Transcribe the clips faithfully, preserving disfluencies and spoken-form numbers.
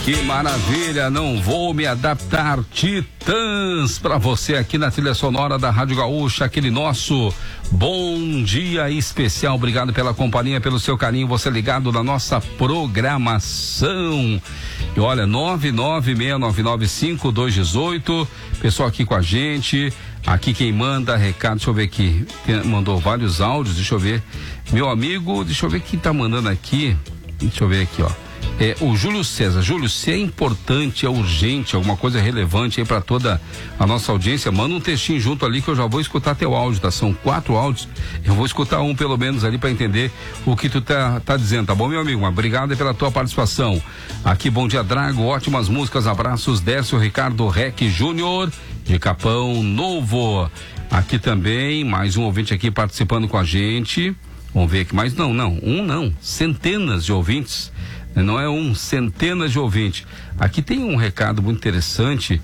Que maravilha, não vou me adaptar. Titãs para você aqui na trilha sonora da Rádio Gaúcha, aquele nosso bom dia especial. Obrigado pela companhia, pelo seu carinho, você ligado na nossa programação. E olha, nove nove seis nove nove cinco dois um oito, pessoal aqui com a gente. Aqui quem manda recado, deixa eu ver aqui, mandou vários áudios, deixa eu ver. Meu amigo, deixa eu ver quem tá mandando aqui. Deixa eu ver aqui, ó. É, o Júlio César. Júlio, se é importante, é urgente, alguma coisa relevante aí para toda a nossa audiência, manda um textinho junto ali que eu já vou escutar teu áudio, tá? São quatro áudios, eu vou escutar um pelo menos ali para entender o que tu tá, tá dizendo, tá bom, meu amigo? Obrigado pela tua participação. Aqui, bom dia, Drago, ótimas músicas, abraços, Décio Ricardo Rec Júnior, de Capão Novo. Aqui também, mais um ouvinte aqui participando com a gente. Vamos ver aqui, mas não, não, um não, centenas de ouvintes. Não é um, centenas de ouvintes. Aqui tem um recado muito interessante.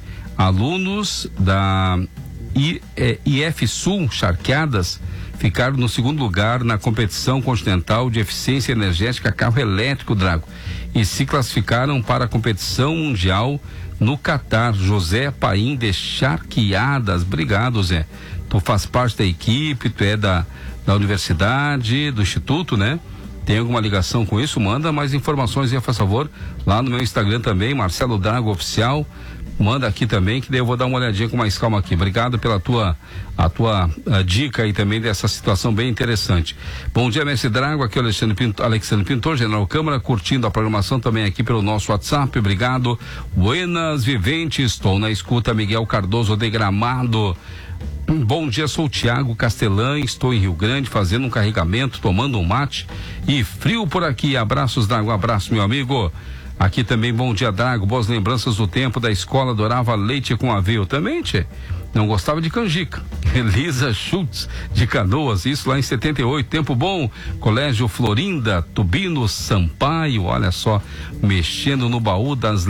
Alunos da I, é, I F Sul Charqueadas ficaram no segundo lugar na competição continental de eficiência energética carro elétrico, Drago, e se classificaram para a competição mundial no Catar. José Paim de Charqueadas. Obrigado, Zé. Tu faz parte da equipe, tu é da, da universidade, do instituto, né? Tem alguma ligação com isso? Manda mais informações aí, por favor, lá no meu Instagram também, Marcelo Drago Oficial. Manda aqui também, que daí eu vou dar uma olhadinha com mais calma aqui. Obrigado pela tua, a tua a dica aí também dessa situação bem interessante. Bom dia, mestre Drago, aqui é o Alexandre Pintor, Alexandre Pintor, General Câmara, curtindo a programação também aqui pelo nosso WhatsApp. Obrigado. Buenas viventes, estou na escuta, Miguel Cardoso de Gramado. Bom dia, sou o Tiago Castelã, estou em Rio Grande fazendo um carregamento, tomando um mate e frio por aqui. Abraços, Drago, abraço, meu amigo. Aqui também, bom dia, Drago, boas lembranças do tempo da escola, adorava leite com aveia. Também, tchê, não gostava de canjica. Elisa Schultz, de Canoas, isso lá em setenta e oito, tempo bom. Colégio Florinda, Tubino Sampaio, olha só, mexendo no baú das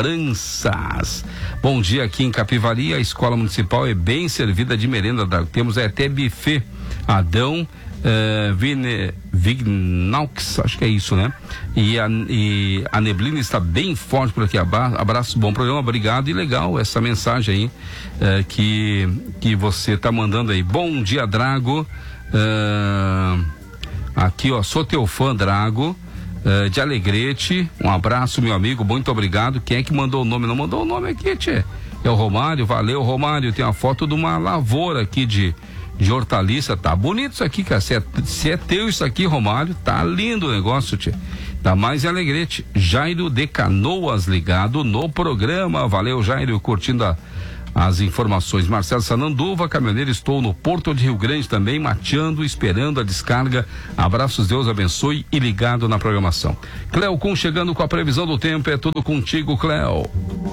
lembranças. Bom dia aqui em Capivari, a escola municipal é bem servida de merenda, Drago. Temos até buffet. Adão Uh, Vine, Vignaux, acho que é isso, né? E a, e a neblina está bem forte por aqui. Abra, abraço, bom programa, obrigado. E legal essa mensagem aí uh, que, que você tá mandando aí. Bom dia, Drago. Uh, aqui, ó, sou teu fã, Drago. Uh, de Alegrete, um abraço, meu amigo, muito obrigado. Quem é que mandou o nome? Não mandou o nome aqui, tchê. É o Romário, valeu, Romário. Tem uma foto de uma lavoura aqui de de hortaliça, tá bonito isso aqui, cara. Se é, se é teu isso aqui, Romário, tá lindo o negócio, tchê. Tá mais em Alegrete. Jairo de Canoas ligado no programa. Valeu, Jairo, curtindo a, as informações. Marcelo Sananduva, caminhoneiro, estou no Porto de Rio Grande também, mateando, esperando a descarga. Abraços, Deus abençoe e ligado na programação. Cléo Kun chegando com a previsão do tempo, é tudo contigo, Cléo.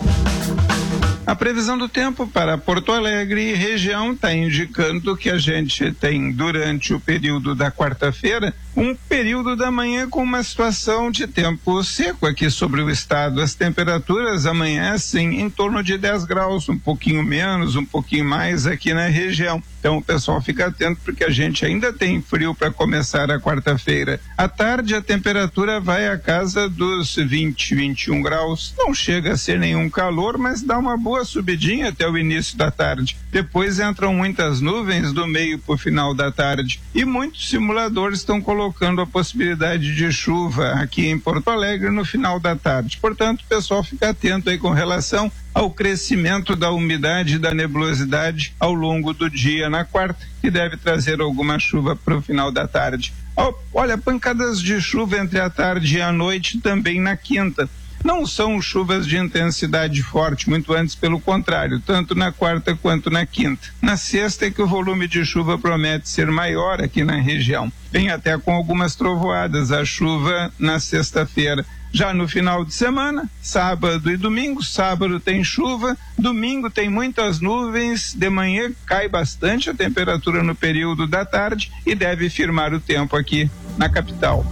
A previsão do tempo para Porto Alegre e região está indicando que a gente tem, durante o período da quarta-feira, um período da manhã com uma situação de tempo seco aqui sobre o estado. As temperaturas amanhecem em torno de dez graus, um pouquinho menos, um pouquinho mais aqui na região. Então o pessoal fica atento porque a gente ainda tem frio para começar a quarta-feira. À tarde a temperatura vai à casa dos vinte, vinte e um graus. Não chega a ser nenhum calor, mas dá uma boa subidinha até o início da tarde. Depois entram muitas nuvens do meio para o final da tarde. E muitos simuladores estão colocando a possibilidade de chuva aqui em Porto Alegre no final da tarde. Portanto, o pessoal fica atento aí com relação ao crescimento da umidade e da nebulosidade ao longo do dia na quarta, que deve trazer alguma chuva para o final da tarde. Olha, pancadas de chuva entre a tarde e a noite também na quinta. Não são chuvas de intensidade forte, muito antes pelo contrário, tanto na quarta quanto na quinta. Na sexta é que o volume de chuva promete ser maior aqui na região. Vem até com algumas trovoadas a chuva na sexta-feira. Já no final de semana, sábado e domingo, sábado tem chuva, domingo tem muitas nuvens, de manhã cai bastante a temperatura no período da tarde e deve firmar o tempo aqui na capital.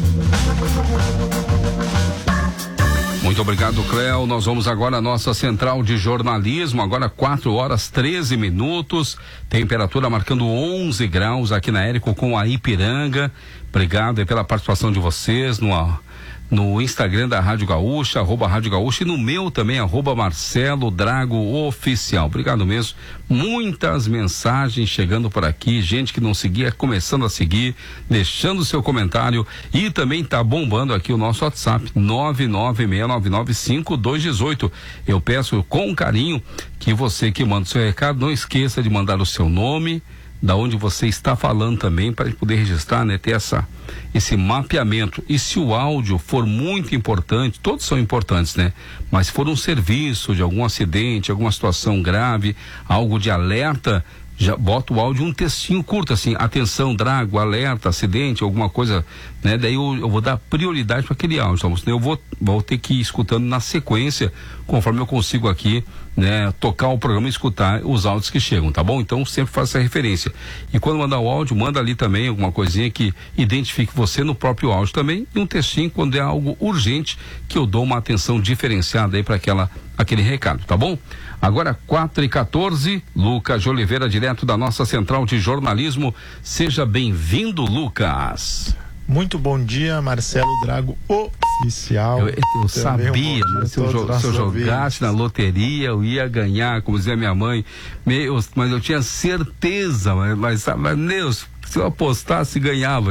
Muito obrigado, Cléo. Nós vamos agora à nossa central de jornalismo, agora quatro horas treze minutos, temperatura marcando onze graus aqui na Érico com a Ipiranga. Obrigado aí pela participação de vocês no no Instagram da Rádio Gaúcha, arroba Rádio Gaúcha, e no meu também, arroba Marcelo Drago Oficial. Obrigado mesmo. Muitas mensagens chegando por aqui, gente que não seguia, começando a seguir, deixando seu comentário, e também tá bombando aqui o nosso WhatsApp, nove nove seis nove nove cinco dois um oito. Eu peço com carinho que você que manda o seu recado, não esqueça de mandar o seu nome, da onde você está falando também, para poder registrar, né, ter essa, esse mapeamento. E se o áudio for muito importante, todos são importantes, né? Mas se for um serviço de algum acidente, alguma situação grave, algo de alerta, já bota o áudio, um textinho curto assim: atenção, Drago, alerta, acidente, alguma coisa, né? Daí eu, eu vou dar prioridade para aquele áudio, então, eu vou, vou ter que ir escutando na sequência, conforme eu consigo aqui, né, tocar o programa e escutar os áudios que chegam, tá bom? Então sempre faça essa referência. E quando mandar o áudio, manda ali também alguma coisinha que identifique você no próprio áudio também, e um textinho quando é algo urgente, que eu dou uma atenção diferenciada aí para aquela aquele recado, tá bom? Agora quatro e quatorze, Lucas de Oliveira, direto da nossa central de jornalismo. Seja bem-vindo, Lucas. Muito bom dia, Marcelo Drago Oficial. Eu, eu sabia, um mas se eu, se eu jogasse na loteria, eu ia ganhar, como dizia minha mãe. Meu, mas eu tinha certeza, mas, mas, mas Deus, se eu apostasse, ganhava.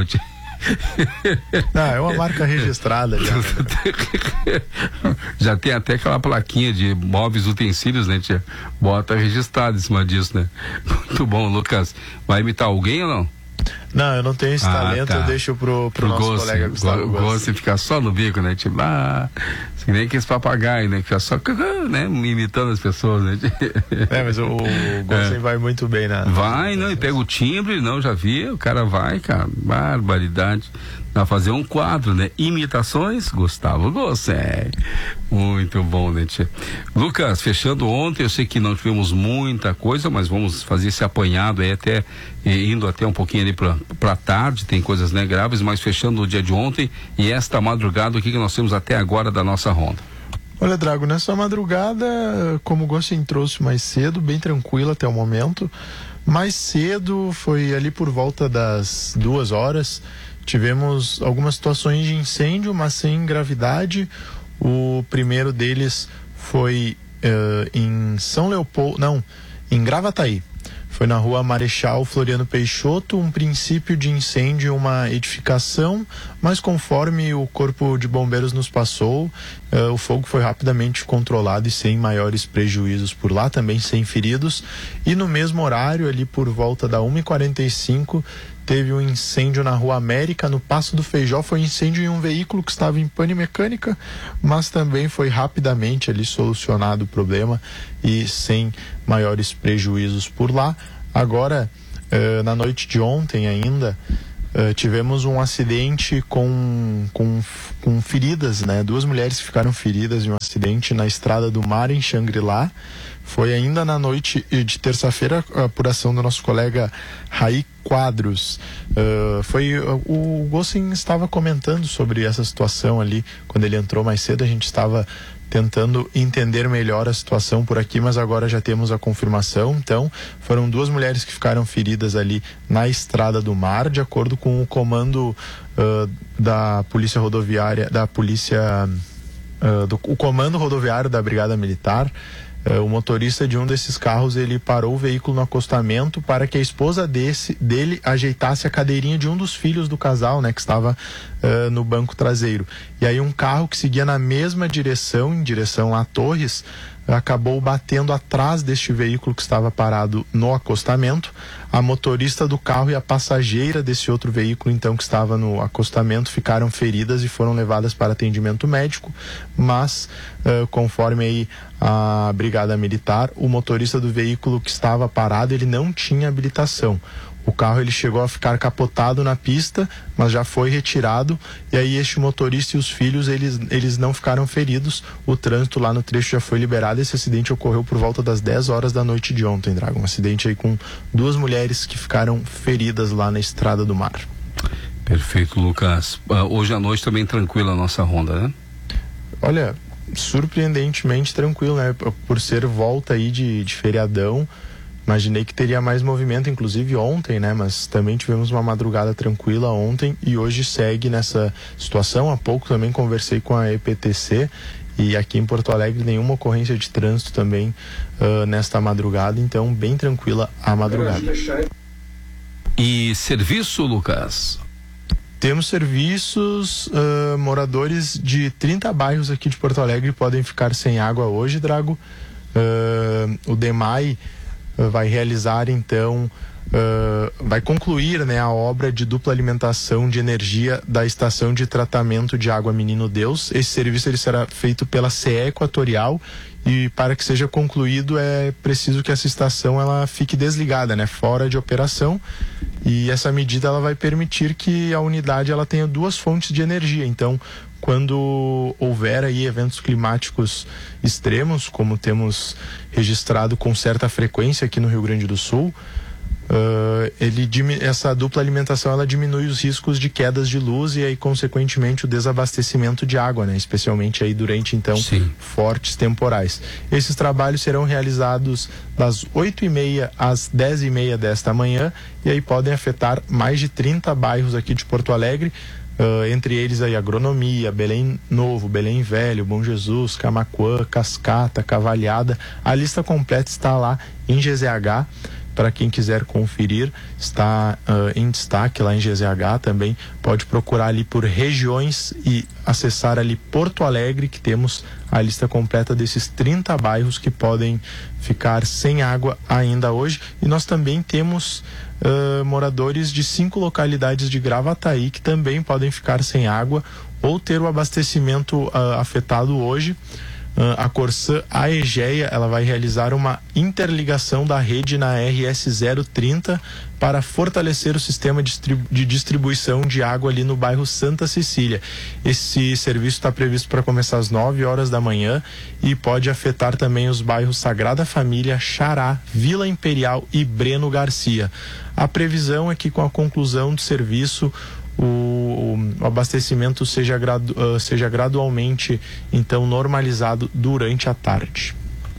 Não, é uma marca registrada já. Né? Já tem até aquela plaquinha de móveis utensílios, né, tia? Bota registrado em cima disso, né? Muito bom, Lucas. Vai imitar alguém ou não? Não, eu não tenho esse ah, talento, tá. Eu deixo pro, pro, pro nosso Gossi, colega Gustavo Gossi. Gossi ficar só no bico, né? Tipo, ah, que nem aqueles papagaios, né? Que fica só, né? Imitando as pessoas, né? É, mas o, o Gossi é. vai muito bem, né? Vai, não, e pega o timbre, não, já vi, o cara vai, cara, barbaridade. Vai fazer um quadro, né? Imitações, Gustavo Gossi. É. Muito bom, né, tia? Lucas, fechando ontem, eu sei que não tivemos muita coisa, mas vamos fazer esse apanhado aí até, indo até um pouquinho ali pra, pra tarde, tem coisas, né, graves, mas fechando o dia de ontem e esta madrugada, o que que nós temos até agora da nossa ronda? Olha, Drago, nessa madrugada, como o Gossi trouxe mais cedo, bem tranquilo até o momento, mais cedo foi ali por volta das duas horas, tivemos algumas situações de incêndio, mas sem gravidade. O primeiro deles foi uh, em São Leopoldo, não, em Gravataí. Foi na rua Marechal Floriano Peixoto, um princípio de incêndio, uma edificação, mas conforme o Corpo de Bombeiros nos passou, uh, o fogo foi rapidamente controlado e sem maiores prejuízos por lá, também sem feridos. E no mesmo horário, ali por volta da uma e quarenta e cinco, teve um incêndio na Rua América, no Passo do Feijó. Foi um incêndio em um veículo que estava em pane mecânica, mas também foi rapidamente ali solucionado o problema e sem maiores prejuízos por lá. Agora, eh, na noite de ontem ainda, eh, tivemos um acidente com, com, com feridas, né? Duas mulheres que ficaram feridas em um acidente na Estrada do Mar, em Xangri-Lá. Foi ainda na noite de terça-feira, a apuração do nosso colega Raí Quadros. Uh, foi, uh, o Gossin estava comentando sobre essa situação ali, quando ele entrou mais cedo. A gente estava tentando entender melhor a situação por aqui, mas agora já temos a confirmação. Então, foram duas mulheres que ficaram feridas ali na Estrada do Mar, de acordo com o comando uh, da Polícia Rodoviária, da Polícia, uh, do, o comando rodoviário da Brigada Militar. Uh, o motorista de um desses carros, ele parou o veículo no acostamento para que a esposa desse, dele ajeitasse a cadeirinha de um dos filhos do casal, né, que estava uh, no banco traseiro. E aí um carro que seguia na mesma direção, em direção a Torres, acabou batendo atrás deste veículo que estava parado no acostamento. A motorista do carro e a passageira desse outro veículo, então, que estava no acostamento, ficaram feridas e foram levadas para atendimento médico, mas uh, conforme aí a Brigada Militar, o motorista do veículo que estava parado, ele não tinha habilitação. O carro, ele chegou a ficar capotado na pista, mas já foi retirado, e aí este motorista e os filhos, eles, eles não ficaram feridos. O trânsito lá no trecho já foi liberado. Esse acidente ocorreu por volta das dez horas da noite de ontem, Drago. Um acidente aí com duas mulheres que ficaram feridas lá na Estrada do Mar. Perfeito, Lucas. Uh, hoje à noite também tranquila a nossa ronda, né? Olha, surpreendentemente tranquilo, né? Por ser volta aí de, de feriadão, Imaginei que teria mais movimento, inclusive ontem, né? Mas também tivemos uma madrugada tranquila ontem e hoje segue nessa situação. Há pouco também conversei com a E P T C e aqui em Porto Alegre nenhuma ocorrência de trânsito também uh, nesta madrugada, então bem tranquila a madrugada. E serviço, Lucas? Temos serviços, uh, moradores de trinta bairros aqui de Porto Alegre podem ficar sem água hoje, Drago. Uh, o DEMAI uh, vai realizar então, uh, vai concluir, né, a obra de dupla alimentação de energia da estação de tratamento de água Menino Deus. Esse serviço ele será feito pela C E Equatorial e para que seja concluído é preciso que essa estação ela fique desligada, né, fora de operação. E essa medida ela vai permitir que a unidade ela tenha duas fontes de energia. Então, quando houver aí eventos climáticos extremos, como temos registrado com certa frequência aqui no Rio Grande do Sul, uh, ele, essa dupla alimentação ela diminui os riscos de quedas de luz e aí consequentemente o desabastecimento de água, né? Especialmente aí durante então Sim. fortes temporais. Esses trabalhos serão realizados das oito e meia às dez e meia desta manhã e aí podem afetar mais de trinta bairros aqui de Porto Alegre. Uh, entre eles aí Agronomia, Belém Novo, Belém Velho, Bom Jesus, Camaquã, Cascata, Cavalhada. A lista completa está lá em G Z H, para quem quiser conferir, está uh, em destaque lá em G Z H também. Pode procurar ali por regiões e acessar ali Porto Alegre, que temos a lista completa desses trinta bairros que podem ficar sem água ainda hoje. E nós também temos Uh, moradores de cinco localidades de Gravataí que também podem ficar sem água ou ter o abastecimento uh, afetado hoje. Uh, a Corsã Aegea ela vai realizar uma interligação da rede na R S zero trinta para fortalecer o sistema de distribuição de água ali no bairro Santa Cecília. Esse serviço está previsto para começar às nove horas da manhã e pode afetar também os bairros Sagrada Família, Xará, Vila Imperial e Breno Garcia. A previsão é que com a conclusão do serviço o, o abastecimento seja, gradu, uh, seja gradualmente então normalizado durante a tarde.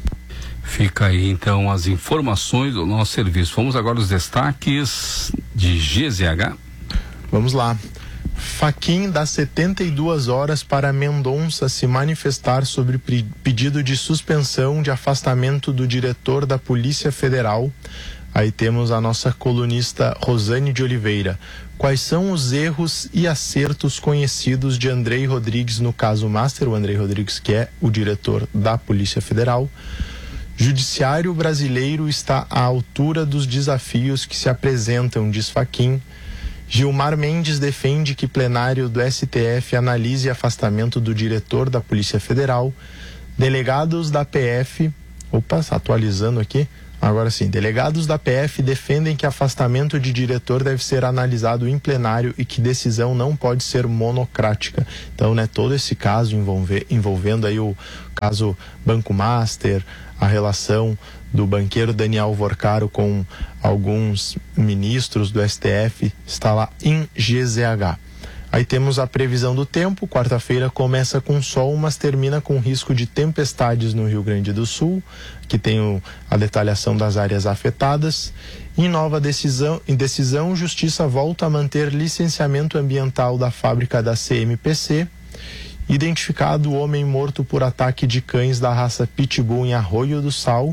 Fica aí então as informações do nosso serviço. Vamos agora aos destaques de G Z H. Vamos lá. Faquin dá setenta e duas horas para Mendonça se manifestar sobre pedido de suspensão de afastamento do diretor da Polícia Federal. Aí temos a nossa colunista Rosane de Oliveira. Quais são os erros e acertos conhecidos de Andrei Rodrigues no caso Master? O Andrei Rodrigues, que é o diretor da Polícia Federal. Judiciário brasileiro está à altura dos desafios que se apresentam, diz Faquin. Gilmar Mendes defende que plenário do S T F analise afastamento do diretor da Polícia Federal. Delegados da P F... Opa, atualizando aqui... Agora sim, delegados da P F defendem que afastamento de diretor deve ser analisado em plenário e que decisão não pode ser monocrática. Então, né, todo esse caso envolve, envolvendo aí o caso Banco Master, a relação do banqueiro Daniel Vorcaro com alguns ministros do S T F, está lá em G Z H. Aí temos a previsão do tempo. Quarta-feira começa com sol, mas termina com risco de tempestades no Rio Grande do Sul, que tem o, a detalhação das áreas afetadas. Em nova decisão, em decisão, Justiça volta a manter licenciamento ambiental da fábrica da C M P C. Identificado o homem morto por ataque de cães da raça Pitbull em Arroio do Sal.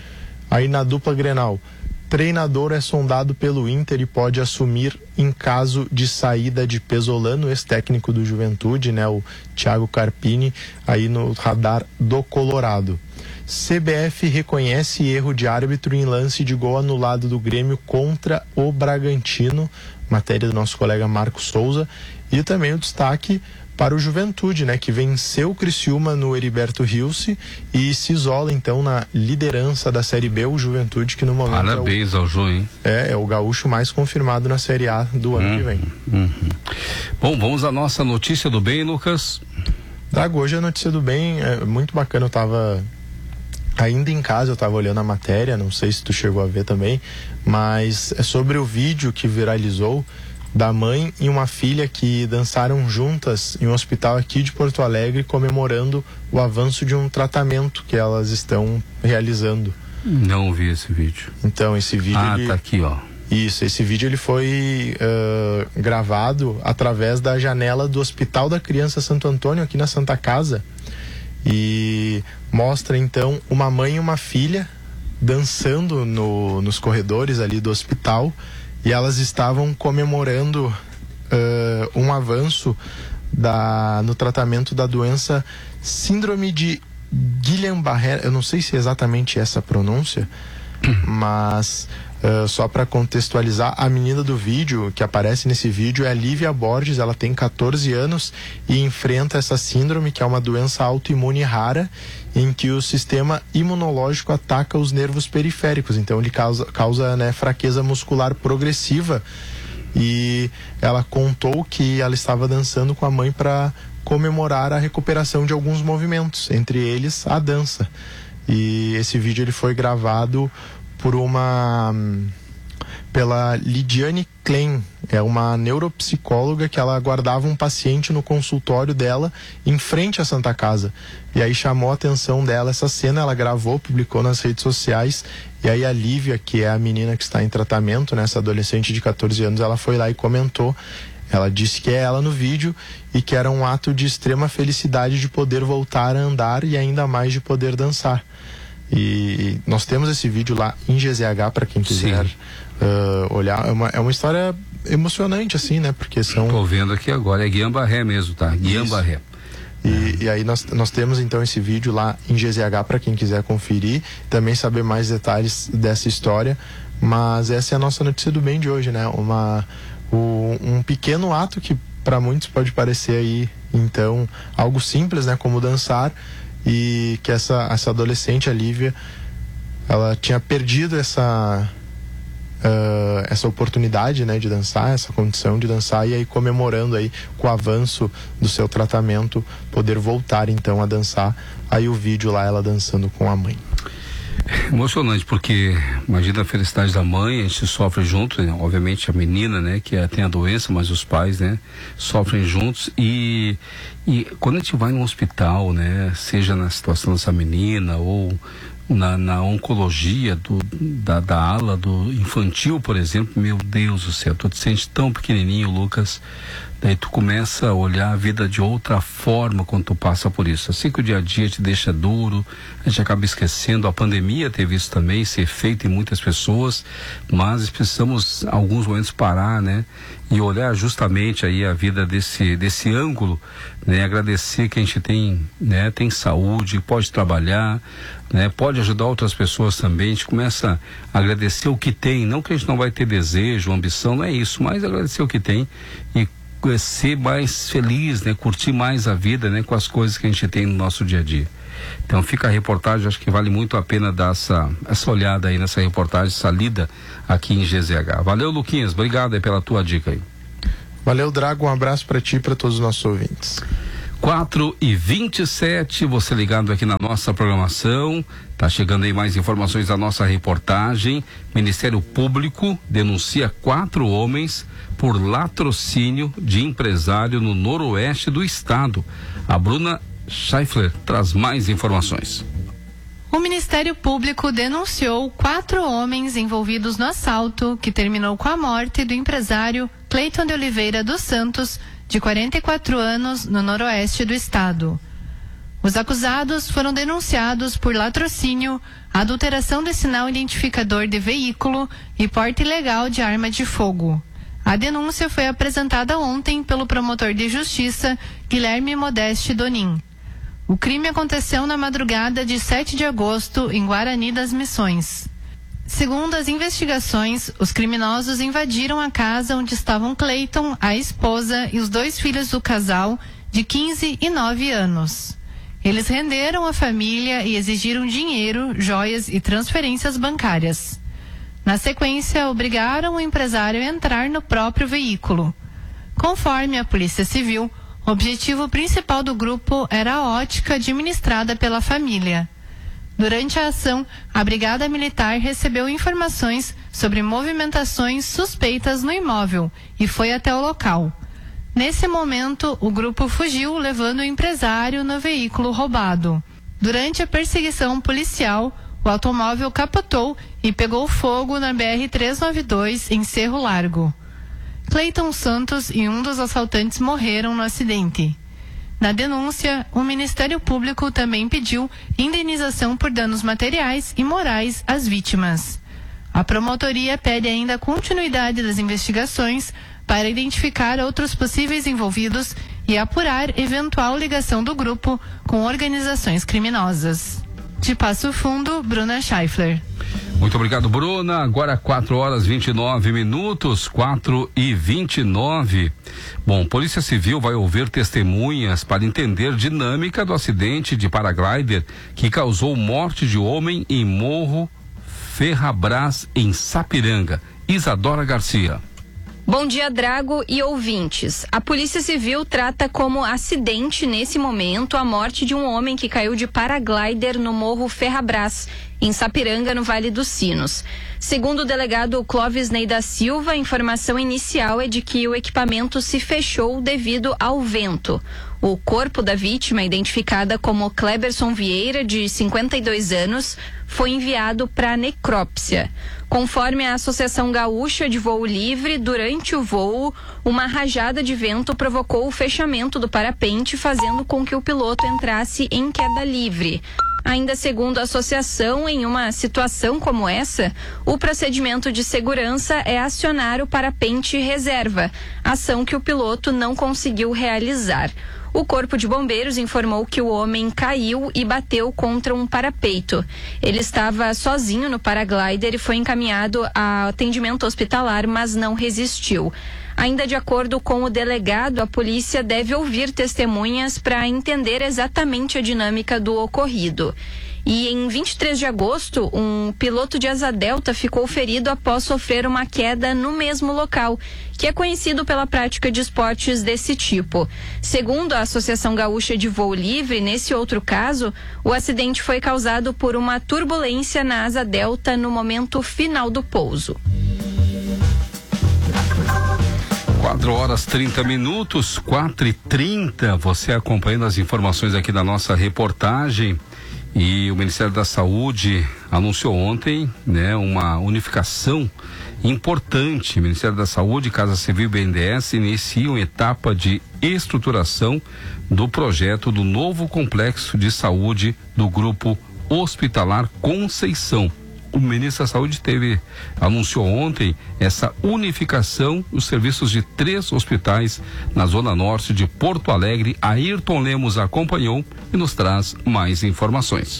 Aí na dupla Grenal, treinador é sondado pelo Inter e pode assumir em caso de saída de Pesolano, ex-técnico do Juventude, né, o Thiago Carpini, aí no radar do Colorado. C B F reconhece erro de árbitro em lance de gol anulado do Grêmio contra o Bragantino, matéria do nosso colega Marco Souza, e também o destaque para o Juventude, né, que venceu o Criciúma no Heriberto Rilse e se isola então na liderança da Série B, o Juventude, que no momento parabéns é o, ao Ju, hein? É, é o gaúcho mais confirmado na Série A do ano hum, que vem. Hum. Bom, vamos à nossa notícia do bem, Lucas. Dago, hoje a notícia do bem é muito bacana. Eu tava ainda em casa, eu tava olhando a matéria, não sei se tu chegou a ver também, mas é sobre o vídeo que viralizou da mãe e uma filha que dançaram juntas em um hospital aqui de Porto Alegre, comemorando o avanço de um tratamento que elas estão realizando. Não vi esse vídeo. Então, esse vídeo... Ah, ele... tá aqui, ó. Isso, esse vídeo ele foi uh, gravado através da janela do Hospital da Criança Santo Antônio, aqui na Santa Casa. E mostra, então, uma mãe e uma filha dançando no, nos corredores ali do hospital. E elas estavam comemorando uh, um avanço da, no tratamento da doença Síndrome de Guillain-Barré. Eu não sei se é exatamente essa a pronúncia, mas uh, só para contextualizar, a menina do vídeo, que aparece nesse vídeo, é a Lívia Borges. Ela tem catorze anos e enfrenta essa síndrome, que é uma doença autoimune rara, em que o sistema imunológico ataca os nervos periféricos. Então ele causa, causa né, fraqueza muscular progressiva. E ela contou que ela estava dançando com a mãe para comemorar a recuperação de alguns movimentos, entre eles a dança. E esse vídeo ele foi gravado por uma pela Lidiane Klein, é uma neuropsicóloga que ela aguardava um paciente no consultório dela em frente à Santa Casa. E aí chamou a atenção dela essa cena, ela gravou, publicou nas redes sociais. E aí a Lívia, que é a menina que está em tratamento, né, essa adolescente de catorze anos, ela foi lá e comentou. Ela disse que é ela no vídeo e que era um ato de extrema felicidade de poder voltar a andar e ainda mais de poder dançar. E nós temos esse vídeo lá em G Z H para quem quiser uh, olhar. É uma, é uma história emocionante, assim, né? Porque são... Tô vendo aqui agora, é Guillain-Barré mesmo, tá? Guillain-Barré. E, é. e aí nós, nós temos então esse vídeo lá em G Z H para quem quiser conferir, também saber mais detalhes dessa história. Mas essa é a nossa notícia do bem de hoje, né? Uma, o, um pequeno ato que para muitos pode parecer aí, então, algo simples, né? Como dançar. E que essa, essa adolescente, a Lívia, ela tinha perdido essa, uh, essa oportunidade, né, de dançar, essa condição de dançar, e aí comemorando aí com o avanço do seu tratamento, poder voltar então a dançar. Aí o vídeo lá, ela dançando com a mãe. Emocionante, porque imagina a felicidade da mãe, a gente sofre junto, né? Obviamente a menina, né, que tem a doença, mas os pais, né, sofrem juntos. E, e quando a gente vai no hospital, né, seja na situação dessa menina ou na, na oncologia do, da, da ala do infantil, por exemplo, meu Deus do céu, tu te sente tão pequenininho, Lucas. Daí tu começa a olhar a vida de outra forma quando tu passa por isso. Assim que o dia a dia te deixa duro, a gente acaba esquecendo. A pandemia teve isso também, esse efeito em muitas pessoas, mas precisamos, em alguns momentos, parar, né? E olhar justamente aí a vida desse, desse ângulo, né? Agradecer que a gente tem, né? Tem saúde, pode trabalhar, né? Pode ajudar outras pessoas também. A gente começa a agradecer o que tem, não que a gente não vai ter desejo, ambição, não é isso, mas agradecer o que tem e ser mais feliz, né? Curtir mais a vida, né? Com as coisas que a gente tem no nosso dia a dia. Então fica a reportagem, acho que vale muito a pena dar essa, essa olhada aí nessa reportagem, essa lida aqui em G Z H. Valeu, Luquinhas, obrigado aí pela tua dica aí. Valeu, Drago, um abraço para ti e para todos os nossos ouvintes. quatro e vinte e sete, você ligado aqui na nossa programação. Tá chegando aí mais informações da nossa reportagem. Ministério Público denuncia quatro homens por latrocínio de empresário no noroeste do estado. A Bruna Scheifler traz mais informações. O Ministério Público denunciou quatro homens envolvidos no assalto que terminou com a morte do empresário Cleiton de Oliveira dos Santos, de quarenta e quatro anos, no noroeste do estado. Os acusados foram denunciados por latrocínio, adulteração de sinal identificador de veículo e porte ilegal de arma de fogo. A denúncia foi apresentada ontem pelo promotor de justiça Guilherme Modeste Donin. O crime aconteceu na madrugada de sete de agosto em Guarani das Missões. Segundo as investigações, os criminosos invadiram a casa onde estavam Cleiton, a esposa e os dois filhos do casal, de quinze e nove anos. Eles renderam a família e exigiram dinheiro, joias e transferências bancárias. Na sequência, obrigaram o empresário a entrar no próprio veículo. Conforme a Polícia Civil, o objetivo principal do grupo era a ótica administrada pela família. Durante a ação, a Brigada Militar recebeu informações sobre movimentações suspeitas no imóvel e foi até o local. Nesse momento, o grupo fugiu, levando o empresário no veículo roubado. Durante a perseguição policial, o automóvel capotou e pegou fogo na B R trezentos e noventa e dois em Cerro Largo. Cleiton Santos e um dos assaltantes morreram no acidente. Na denúncia, o Ministério Público também pediu indenização por danos materiais e morais às vítimas. A promotoria pede ainda a continuidade das investigações para identificar outros possíveis envolvidos e apurar eventual ligação do grupo com organizações criminosas. De Passo Fundo, Bruna Scheifler. Muito obrigado, Bruna. Agora quatro horas e vinte e nove minutos, quatro e vinte e nove. Bom, Polícia Civil vai ouvir testemunhas para entender dinâmica do acidente de paraglider que causou morte de homem em Morro Ferrabras, em Sapiranga. Isadora Garcia. Bom dia, Drago e ouvintes. A Polícia Civil trata como acidente, nesse momento, a morte de um homem que caiu de paraglider no Morro Ferrabras, em Sapiranga, no Vale dos Sinos. Segundo o delegado Clóvis Ney da Silva, a informação inicial é de que o equipamento se fechou devido ao vento. O corpo da vítima, identificada como Kleberson Vieira, de cinquenta e dois anos, foi enviado para necrópsia. Conforme a Associação Gaúcha de Voo Livre, durante o voo, uma rajada de vento provocou o fechamento do parapente, fazendo com que o piloto entrasse em queda livre. Ainda segundo a associação, em uma situação como essa, o procedimento de segurança é acionar o parapente reserva, ação que o piloto não conseguiu realizar. O Corpo de Bombeiros informou que o homem caiu e bateu contra um parapeito. Ele estava sozinho no paraglider e foi encaminhado a atendimento hospitalar, mas não resistiu. Ainda de acordo com o delegado, a polícia deve ouvir testemunhas para entender exatamente a dinâmica do ocorrido. E em vinte e três de agosto, um piloto de asa delta ficou ferido após sofrer uma queda no mesmo local, que é conhecido pela prática de esportes desse tipo. Segundo a Associação Gaúcha de Voo Livre, nesse outro caso, o acidente foi causado por uma turbulência na asa delta no momento final do pouso. quatro horas e trinta minutos, quatro e trinta. Você acompanhando as informações aqui da nossa reportagem. E o Ministério da Saúde anunciou ontem, né, uma unificação importante. O Ministério da Saúde, Casa Civil e B N D E S iniciam etapa de estruturação do projeto do novo complexo de saúde do Grupo Hospitalar Conceição. O ministro da Saúde teve, anunciou ontem essa unificação dos serviços de três hospitais na Zona Norte de Porto Alegre. Ayrton Lemos acompanhou e nos traz mais informações.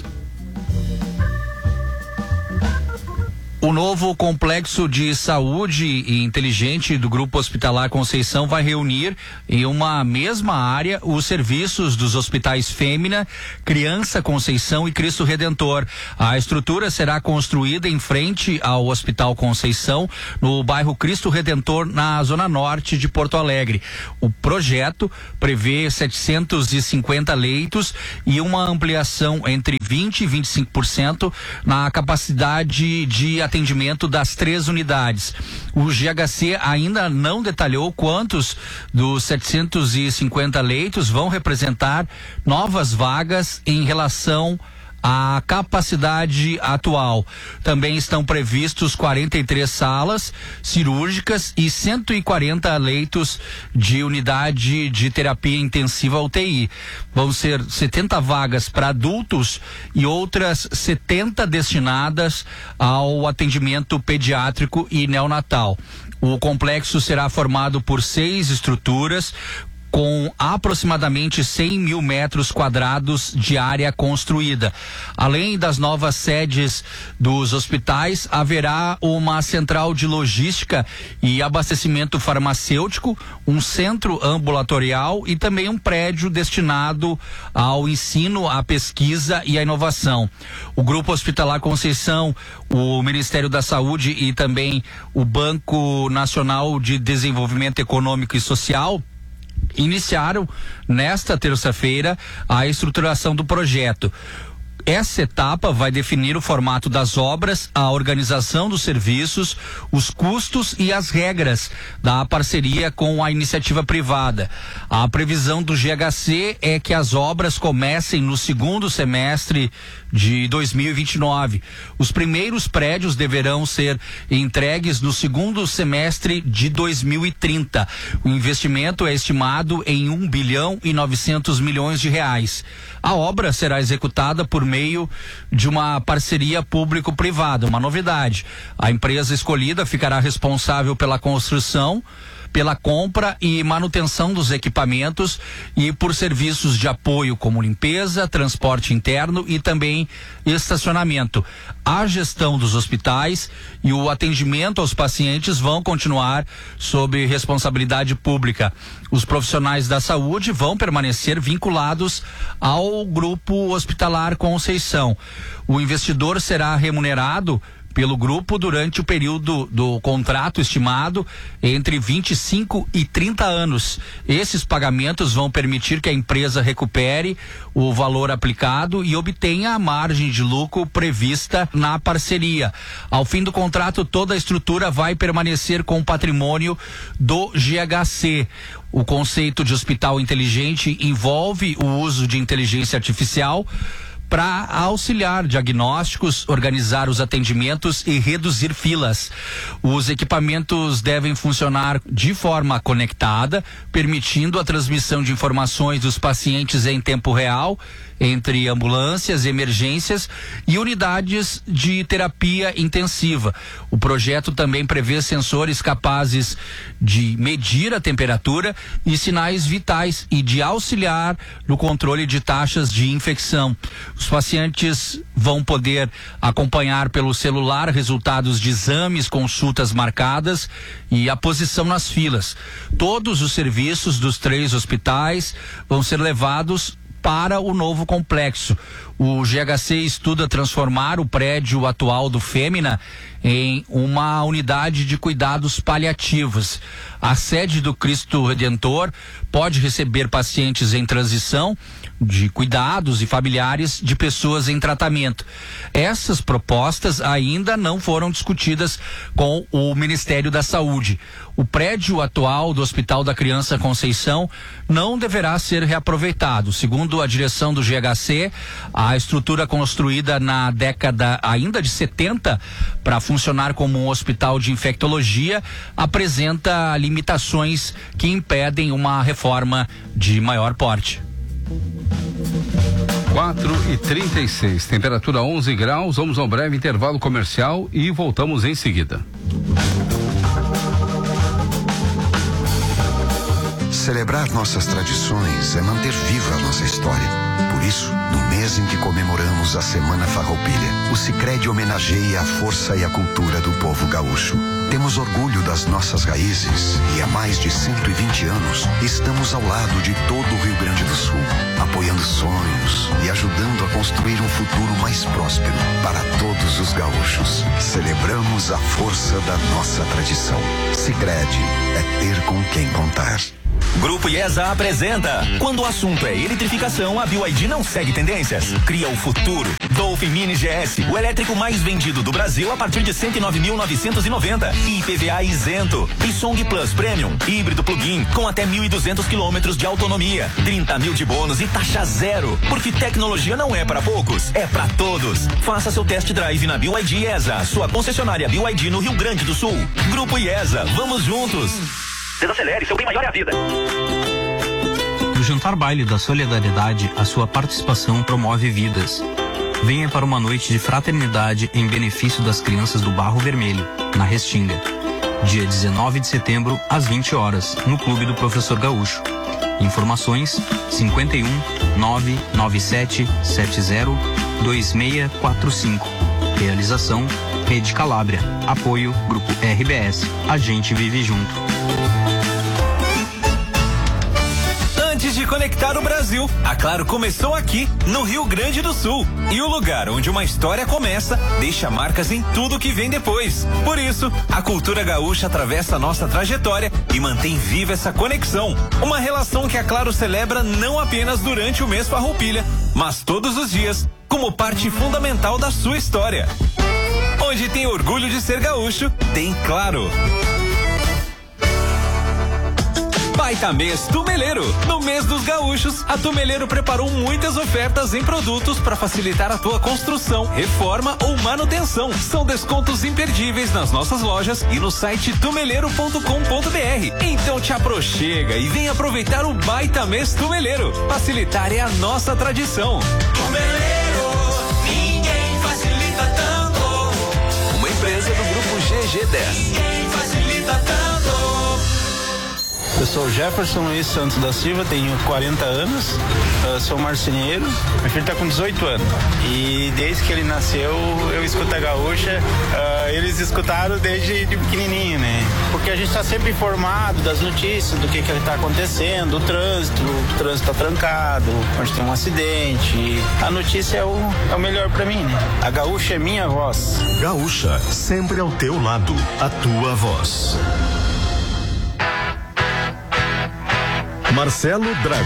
O novo complexo de saúde e inteligente do Grupo Hospitalar Conceição vai reunir em uma mesma área os serviços dos hospitais Fêmea, Criança Conceição e Cristo Redentor. A estrutura será construída em frente ao Hospital Conceição, no bairro Cristo Redentor, na Zona Norte de Porto Alegre. O projeto prevê setecentos e cinquenta leitos e uma ampliação entre vinte e vinte e cinco por cento na capacidade de atendimento das três unidades. O G H C ainda não detalhou quantos dos setecentos e cinquenta leitos vão representar novas vagas em relação à capacidade atual. Também estão previstos quarenta e três salas cirúrgicas e cento e quarenta leitos de unidade de terapia intensiva U T I. Vão ser setenta vagas para adultos e outras setenta destinadas ao atendimento pediátrico e neonatal. O complexo será formado por seis estruturas com aproximadamente cem mil metros quadrados de área construída. Além das novas sedes dos hospitais, haverá uma central de logística e abastecimento farmacêutico, um centro ambulatorial e também um prédio destinado ao ensino, à pesquisa e à inovação. O Grupo Hospitalar Conceição, o Ministério da Saúde e também o Banco Nacional de Desenvolvimento Econômico e Social iniciaram nesta terça-feira a estruturação do projeto. Essa etapa vai definir o formato das obras, a organização dos serviços, os custos e as regras da parceria com a iniciativa privada. A previsão do G H C é que as obras comecem no segundo semestre de dois mil e vinte e nove. Os primeiros prédios deverão ser entregues no segundo semestre de dois mil e trinta. O investimento é estimado em um bilhão e novecentos milhões de reais. A obra será executada por meio de uma parceria público-privada, uma novidade. A empresa escolhida ficará responsável pela construção, pela compra e manutenção dos equipamentos e por serviços de apoio como limpeza, transporte interno e também estacionamento. A gestão dos hospitais e o atendimento aos pacientes vão continuar sob responsabilidade pública. Os profissionais da saúde vão permanecer vinculados ao Grupo Hospitalar Conceição. O investidor será remunerado pelo grupo durante o período do contrato estimado entre vinte e cinco e trinta anos. Esses pagamentos vão permitir que a empresa recupere o valor aplicado e obtenha a margem de lucro prevista na parceria. Ao fim do contrato, toda a estrutura vai permanecer com o patrimônio do G H C. O conceito de hospital inteligente envolve o uso de inteligência artificial para auxiliar diagnósticos, organizar os atendimentos e reduzir filas. Os equipamentos devem funcionar de forma conectada, permitindo a transmissão de informações dos pacientes em tempo real entre ambulâncias, emergências e unidades de terapia intensiva. O projeto também prevê sensores capazes de medir a temperatura e sinais vitais e de auxiliar no controle de taxas de infecção. Os pacientes vão poder acompanhar pelo celular resultados de exames, consultas marcadas e a posição nas filas. Todos os serviços dos três hospitais vão ser levados para o novo complexo. O G H C estuda transformar o prédio atual do Fêmina em uma unidade de cuidados paliativos. A sede do Cristo Redentor pode receber pacientes em transição de cuidados e familiares de pessoas em tratamento. Essas propostas ainda não foram discutidas com o Ministério da Saúde. O prédio atual do Hospital da Criança Conceição não deverá ser reaproveitado. Segundo a direção do G H C, a estrutura construída na década ainda de setenta para funcionar como um hospital de infectologia apresenta limitações que impedem uma reforma de maior porte. quatro e trinta e seis, temperatura onze graus. Vamos a um breve intervalo comercial e voltamos em seguida. Celebrar nossas tradições é manter viva a nossa história. Por isso, no mês em que comemoramos a Semana Farroupilha, o Sicredi homenageia a força e a cultura do povo gaúcho. Temos orgulho das nossas raízes e há mais de cento e vinte anos estamos ao lado de todo o Rio Grande do Sul, apoiando sonhos e ajudando a construir um futuro mais próspero para todos os gaúchos. Celebramos a força da nossa tradição. Sicredi é ter com quem contar. Grupo IESA apresenta. Quando o assunto é eletrificação, a B Y D não segue tendências. Cria o futuro. Dolphin Mini G S, o elétrico mais vendido do Brasil a partir de cento e nove mil novecentos e noventa. I P V A isento. E Song Plus Premium, híbrido plug-in, com até mil e duzentos quilômetros de autonomia. trinta mil de bônus e taxa zero. Porque tecnologia não é para poucos, é para todos. Faça seu test drive na B Y D IESA, sua concessionária B Y D no Rio Grande do Sul. Grupo IESA, vamos juntos. Desacelere, seu bem maior é a vida. No Jantar Baile da Solidariedade, a sua participação promove vidas. Venha para uma noite de fraternidade em benefício das crianças do Barro Vermelho, na Restinga. Dia dezenove de setembro, às vinte horas, no Clube do Professor Gaúcho. Informações cinquenta e um, nove nove sete sete zero, dois seis quatro cinco. Realização Rede Calabria. Apoio Grupo R B S. A gente vive junto. Antes de conectar o Brasil, a Claro começou aqui, no Rio Grande do Sul. E o lugar onde uma história começa, deixa marcas em tudo que vem depois. Por isso, a cultura gaúcha atravessa a nossa trajetória e mantém viva essa conexão. Uma relação que a Claro celebra não apenas durante o mês Farroupilha, mas todos os dias como parte fundamental da sua história. Onde tem orgulho de ser gaúcho, tem Claro. Baita Mês Tumeleiro. No mês dos gaúchos, a Tumeleiro preparou muitas ofertas em produtos para facilitar a tua construção, reforma ou manutenção. São descontos imperdíveis nas nossas lojas e no site tumeleiro ponto com ponto br. Então te aproxega e vem aproveitar o Baita Mês Tumeleiro. Facilitar é a nossa tradição. Tumeleiro, ninguém facilita tanto. Uma empresa do grupo G G dez. Ninguém facilita tanto. Eu sou Jefferson Luiz Santos da Silva, tenho quarenta anos, uh, sou marceneiro, meu filho está com dezoito anos e desde que ele nasceu eu escuto a gaúcha, uh, eles escutaram desde de pequenininho, né? Porque a gente está sempre informado das notícias, do que que está acontecendo, o trânsito, o trânsito está trancado, onde tem um acidente, a notícia é o, é o melhor para mim, né? A gaúcha é minha voz. Gaúcha, sempre ao teu lado, a tua voz. Marcelo Drago.